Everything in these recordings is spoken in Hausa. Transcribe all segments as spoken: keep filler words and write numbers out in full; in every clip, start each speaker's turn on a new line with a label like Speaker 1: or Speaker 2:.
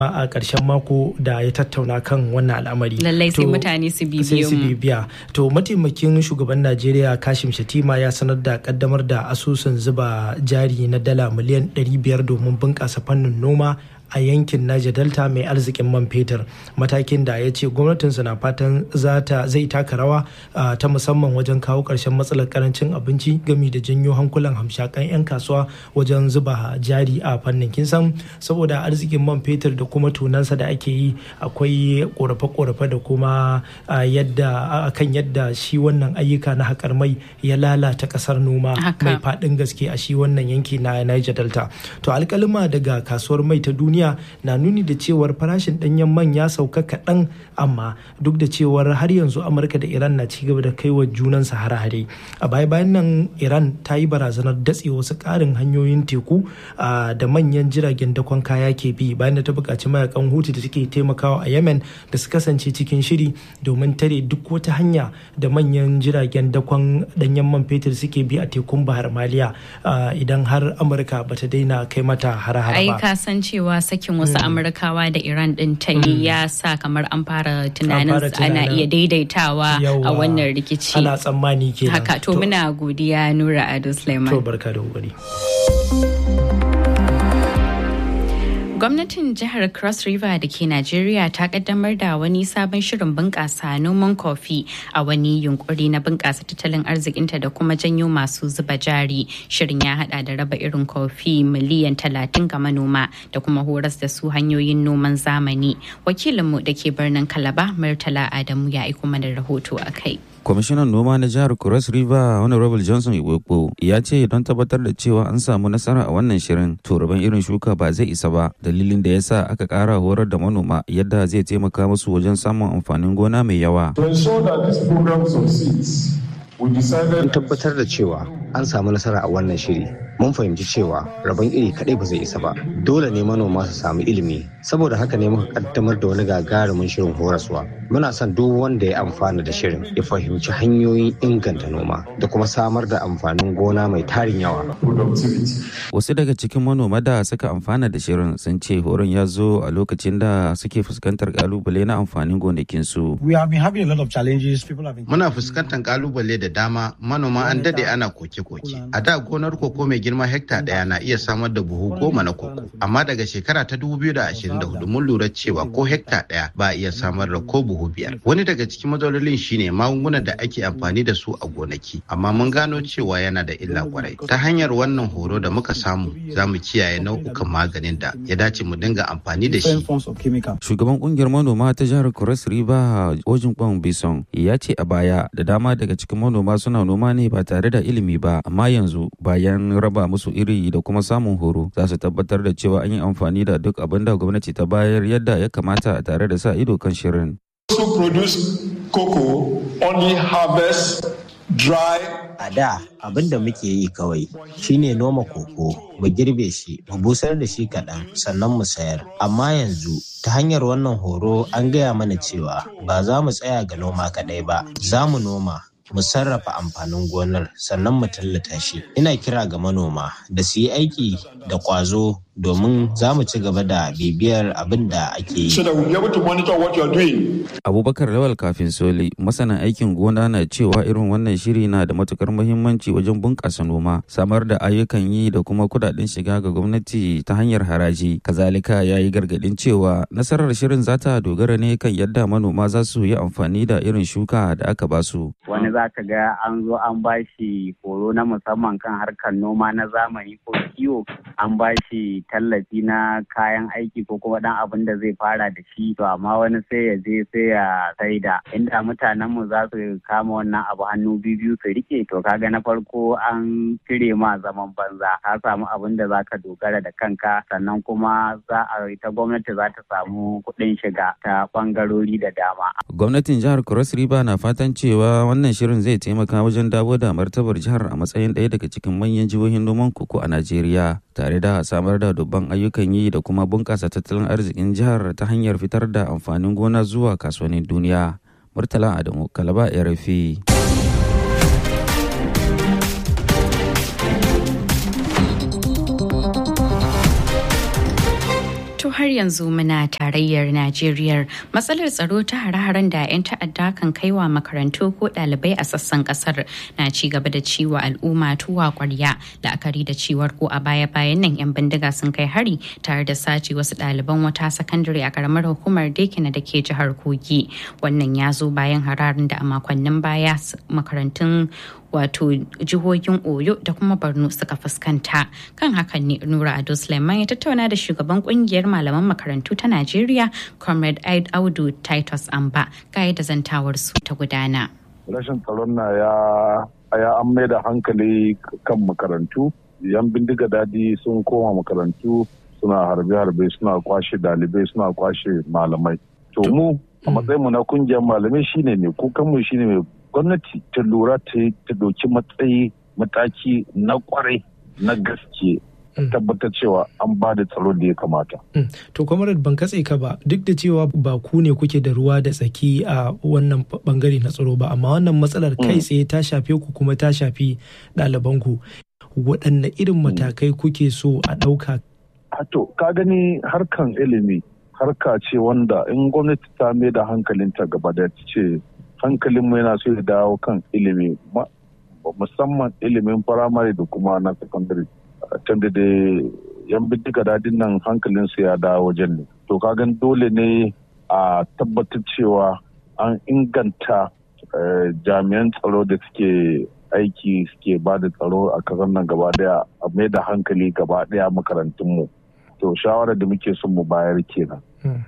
Speaker 1: a ƙarshen mako da ya tattauna kan wannan al'amari.
Speaker 2: Lallai sai mutane su bibiyo
Speaker 1: su bibiya. To mataimakin shugaban Najeriya Kashim Shettima ya sanar da kaddamar da asusun zuba jari na dala miliyan ɗari biyar domin bunƙasa fannin noma a yankin Niger Delta mai arzikin man fetur, matakin da ya ce gwamnatinsa na fatan zai taka rawa ta musamman wajen kawo ƙarshen matsalar karancin abinci gami da janyo hankulan hamshakan 'yan kasuwa wajen zuba jari a fannin. Kin san saboda arzikin man fetur da kuma tunansa da ake yi akwai korafe-korafe da kuma yadda akan yadda shi wannan ayyuka na haƙar mai ya lalata ƙasar noma mai faɗin gaske a shi wannan yanki na Niger Delta. To alƙalima daga kasuwar mai ta duniya na nuni da cewar farashin danyen man ya sauka kaɗan, amma duk da cewar har yanzu Amurka da Iran na cigaba da kaiwa junansa hare-hare. A baya-bayan nan Iran ta yi barazanar datse wasu ƙarin hanyoyin teku da manyan jiragen dakon kaya ke bi, bayan da ta buƙaci mayakan Houthi da suke taimakawa a Yemen da su kasance cikin shiri domin tare duk wata hanya da manyan jiragen dakon danyen man fetur suke bi a tekun Bahar Maliya idan har Amurka bata daina kai mata hare-hare ba.
Speaker 2: Ai ka san cewa sakin wasu Amurkawa da Iran din ta yi ya sa kamar an fara tunanin ana iya daidaitawa a wannan rikici.
Speaker 1: Ana tsammani kenan.
Speaker 2: Haka to muna godiya Nura Ado Suleiman.
Speaker 1: To barka da kokari.
Speaker 2: Gwamnatin jihar Cross River da ke Najeriya ta kaddamar da wani sabon shirin bunƙasa noman kofi a wani yunkuri na bunƙasa tattalin arzikinta da kuma janyo masu zuba jari. Shirin ya hada da raba irin kofi miliyan talatin ga manoma da kuma horas da su hanyoyin noman zamani. Wakilinmu da ke birnin Calabar, Murtala Adamu, ya aiko mana rahoto a kai.
Speaker 3: Kwamishinan noma na jihar Cross River Honorable Johnson Iwekpo ya ce don tabbatar da cewa an samu nasara a wannan shirin to rabon irin shuka ba zai isa ba, dalilin da ya sa aka ƙara horar da manoma yadda zai taimaka musu wajen samun amfanin gona mai yawa.
Speaker 4: Mun tabbatar da cewa an samu nasara a wannan shiri. Mun fahimci cewa rabon iri kaɗai ba zai isa ba. Dole ne manoma su samu ilimi. Saboda haka ne muka kaddamar da wani gagarumin shirin horaswa. Muna son duk wanda ya amfana da shirin ya fahimci hanyoyin inganta noma da kuma samar da amfanin gona mai tarin yawa.
Speaker 3: Wasu daga cikin manoma da suka amfana da shirin sun ce horon ya zo a lokacin da suke fuskantar kalubale na amfanin gonakinsu.
Speaker 5: Muna fuskantar kalubale da dama, manoma an dade ana koke-koke. A da gonar koko mai girma hekta daya na iya samar da buhu goma na koko, amma daga shekara ta dubu biyu da ashirin da hudu mun lura cewa ko hekta daya ba iya samar da ko buhu biyar. Wani daga cikin matsalolin shine magungunan da ake amfani da su a gonaki, amma mun gano cewa yana da illa kwarai. Ta hanyar wannan horo da muka samu, za mu kiyaye nau'ukan maganin da ya dace mu dinga amfani da shi.
Speaker 3: Shugaban kungiyar manoma ta jihar Cross River Ojin Kwan Bison ya ce a baya da dama daga cikin manoma suna noma ne ba tare da ilimi ba, amma yanzu bayan raba musu iri da kuma samun horo za su tabbatar da cewa an yi amfani da duk abin da gwamnati ta bayar yadda ya kamata tare da sa ido kan shirin.
Speaker 4: A da abin da muke yi kawai shine noma koko, mu girbe shi, mu busar da shi kaɗan sannan mu sayar. Amma yanzu ta hanyar wannan horo an gaya mana cewa ba za mu tsaya ga noma kaɗai ba, za mu noma, mu sarrafa amfanin gonar sannan mu tallata shi. Ina kira ga manoma da su yi aiki da ƙwazo domin za mu ci gaba da bibiyar abin da ake yi.
Speaker 3: Abubakar Lawal Kafin Soli, masanin aikin gona, na cewa irin wannan shiri na da matukar muhimmanci wajen bunƙasa noma, samar da ayyukan yi da kuma kudaden shiga ga gwamnati ta hanyar haraji. Kazalika ya yi gargadin cewa nasarar shirin za ta dogara ne kan yadda manoma za su yi amfani da irin shuka da aka ba su.
Speaker 6: Wani za ka ga an zo an ba shi horo na musamman kan harkar noma na zamani ko kiwo, an ba shi tallafi na kayan aiki ko kuma dan abin da zai fara da shi, to amma wani sai ya je sai ya saida. Inda mutanen mu za su kama wannan abu hannu biyu su rike, to kaga na farko an cire ma zaman banza, ka samu abin da zaka dogara da kanka, sannan kuma za a ita gwamnati za ta samu kuɗin shiga ta bangarori da dama.
Speaker 3: Gwamnatin jihar Cross River na fatan cewa wannan shirin zai taimaka wajen dawo da martabar jihar a matsayin ɗaya daga cikin manyan jihohin noman koko a Najeriya, tare da samar da dubban ayyukan yi da kuma bunƙasa tattalin arzikin jihar ta hanyar fitar da amfanin gona zuwa kasuwannin duniya. Murtala Adamu, Calabar, R F I.
Speaker 2: har yanzu muna tarayyar Najeriya. Matsalar tsaro ta hare-haren da 'yan ta'adda kan kaiwa makarantu ko ɗalibai a sassan kasar na ci gaba da ciwo al'umma tuwa ƙwarya, la'akari da ciwar ko a baya-bayan nan 'yan bindiga sun kai hari tare da sace wasu ɗaliban wata sakandare a karamar hukumar Dekina da ke jihar Kogi. Wannan ya zo bayan hararin da a makonnin baya makarantun wato jihohin Oyo da kuma Borno suka fuskanta. Kan hakan ne Nura Ado Suleiman ya tattauna da shugaban kungiyar malaman makarantu ta Najeriya, Comrade Audu Titus Amba, ga yadda zantawar su ta gudana.
Speaker 7: Rashin tsaron na ya ya an mai da hankali kan makarantu. Yan bindiga dadi sun koma makarantu suna harbe-harbe, suna kwashe dalibai, suna kwashe malamai. To mu a matsayin mu na kungiyar malamai shine ne kukan mu shine mai gwamnati ta lura ta doki matsayi mataki na kwarai na gaske tabbatar cewa an ba da tsaro da ya kamata.
Speaker 1: To comrade ban katse ka ba, duk da cewa ba ku ne kuke da ruwa da tsaki a wannan bangare na tsaro ba, amma wannan matsalar kai tsaye ta shafe ku kuma ta shafi ɗalibanku. Waɗanne irin matakai kuke so a ɗauka?
Speaker 7: To ka gani harkan ilimi harka ce wanda in gwamnati ta mai da hankalinta gaba da ce hankalinmu yana so ya dawo kan ilimi musamman ilimin firamare da kuma na secondary tunda da yan bindiga dadin nan hankalinsu ya dawo wajen ne. To kagan dole ne a tabbatar cewa an inganta jami'an tsaro da suke aiki suke ba da tsaro a kasar nan gaba daya a mai da hankali gaba daya makarantunmu. To shawarar da muke son mu bayar kenan.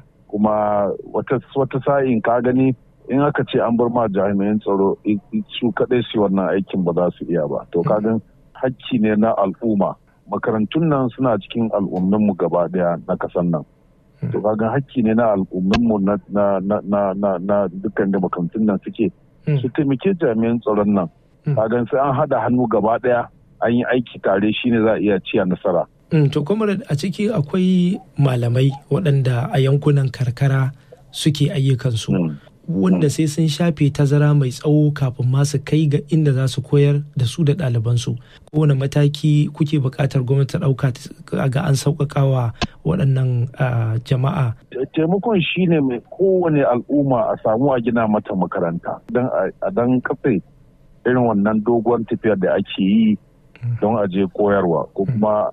Speaker 7: Kuma wata sa'in ka gani in aka ce an bar ma jami'an tsaro su kadai su wannan aikin ba za su iya ba. To kagan hakki ne na al'umma. Makarantun nan suna cikin al'umminmu gaba daya na kasan nan. To kagan hakki ne na al'umminmu na na na na na dukkan da makarantun nan suke su taimake jami'an tsaron nan. Kagan sai an hada hannu gaba daya an yi aiki tare shine za a iya ciya nasara.
Speaker 1: To comrade a ciki akwai malamai waɗanda a yankunan karkara suke ayyukansu. Wanda sai sun shafe tazara mai tsawo kafin ma su kai ga inda za su koyar da su da ɗalibansu. Kowane mataki kuke buƙatar gwamnati ta ɗauka ga an sauƙaƙa wa waɗannan jama'a?
Speaker 7: Taimakon shi ne mai kowane al'umma a samu a gina mata makaranta don a dan kafe irin wannan dogon tafiyar da ake yi don a je koyarwa ko kuma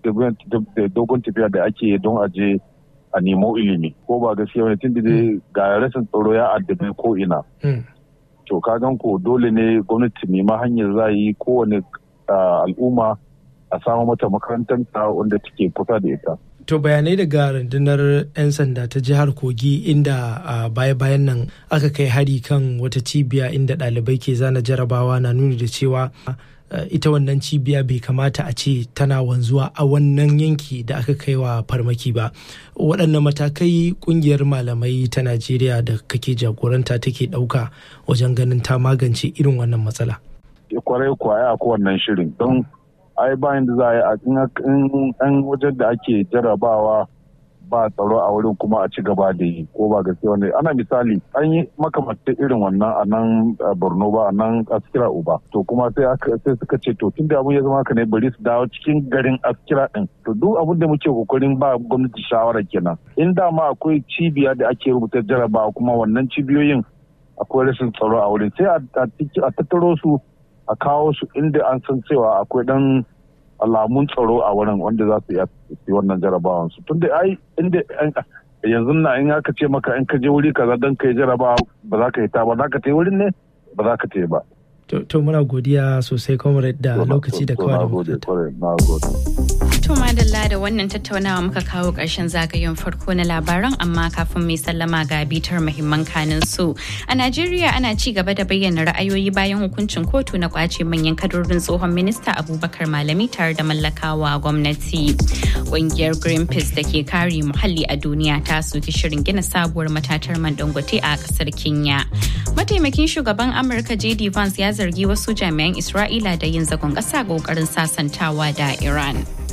Speaker 7: dogon tafiya da ake yi don a je a nemo ilimi ko ba gaskiya wani tun da ga rashin tsaro ya addabe ko ina. To kagan ko dole ne gwamnati nema hanyar za yi kowane al'umma a samu mata makarantar wanda take kusa da ita.
Speaker 1: To bayanai daga rundunar 'yan sanda ta jihar Kogi inda a baya-bayan nan aka kai hari kan wata cibiya inda ɗalibai ke zana jarabawa na nuni da cewa ita wannan cibiya bai kamata a ce tana wanzuwa a wannan yanki da aka kai wa farmaki ba. Waɗannan matakai ƙungiyar malamai ta Najeriya da kake jagoranta take ɗauka wajen ganin ta magance irin wannan matsala.
Speaker 7: Kwarai kwaya a kowannan shirin don ai bayan da za a yi a wajen da ake jarabawa ba tsaro a wurin kuma a ci gaba da yi ko ba gaskiya wanda ana misali an yi makamantar irin wannan a nan Borno ba a nan Askira Uba to kuma sai sai suka ce to tun da abun ya zama haka ne bari su dawo cikin garin Askira din to duk abin da muke kokarin ba gwamnati shawara kenan in da ma akwai cibiya da ake rubuta jarabawa kuma wannan cibiyoyin akwai rashin tsaro a wurin sai a tattaro su a kawo su inda an san cewa akwai dan alamun tsaro a wurin wanda za su iya yi wannan jarabawan su tunda ai inda yanzu na in aka ce maka in ka je wuri kaza dan kai jarabawa ba za ka yi ta ba za ka ta yi wurin ne ba za ka ta yi ba.
Speaker 1: To muna godiya sosai comrade da lokaci da kawai da muka
Speaker 2: To madalla da wannan tattaunawa muka kawo ƙarshen zagayen farko na labaran amma kafin mai sallama ga bitar muhimman kanin su. A Najeriya ana ci gaba da bayyana ra'ayoyi bayan hukuncin kotu na kwace manyan kadarorin tsohon minista Abubakar Malami tare da mallakawa gwamnati. Ƙungiyar Greenpeace da ke kare muhalli a duniya ta soki shirin gina sabuwar matatar man Dangote a ƙasar Kenya. Mataimakin shugaban Amurka J D Vance ya zargi wasu jami'an Isra'ila da yin zagon ƙasa ƙoƙarin sasantawa da Iran.